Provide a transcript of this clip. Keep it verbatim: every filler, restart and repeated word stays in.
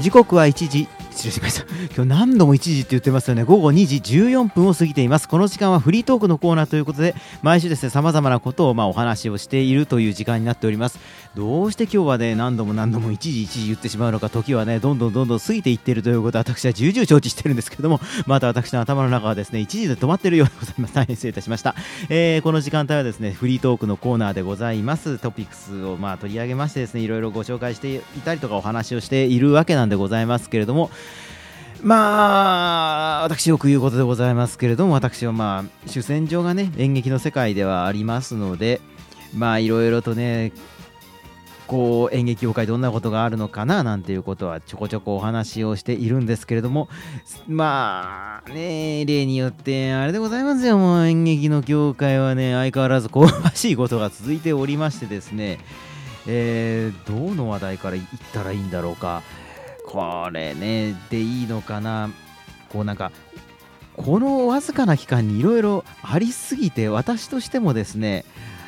時刻はいちじ、失礼しました。今日何度もいちじって言ってますよね。ごごにじじゅうよんぷんを過ぎています。この時間はフリートークのコーナーということで、毎週ですね、様々なことをまあお話をしているという時間になっております。どうして今日はね、何度も何度もいちじいちじ言ってしまうのか、時はね、どんどんどんどん過ぎていっているということは私は重々承知してるんですけれども、また私の頭の中はですね、いちじで止まっているようでございます。大変失礼いたしました。えー、この時間帯はですね、フリートークのコーナーでございます。トピックスをまあ取り上げましてですね、いろいろご紹介していたりとかお話をしているわけなんでございますけれども、まあ私よく言うことでございますけれども、私はまあ主戦場がね演劇の世界ではありますので、まあいろいろとねこう演劇業界どんなことがあるのかななんていうことはちょこちょこお話をしているんですけれども、まあね例によってあれでございますよ。もう演劇の業界はね相変わらず香ばしいことが続いておりましてですね、えー、どの話題から言ったらいいんだろうか。これねでいいのかな。こうなんかこのわずかな期間にいろいろありすぎて、私としてもですね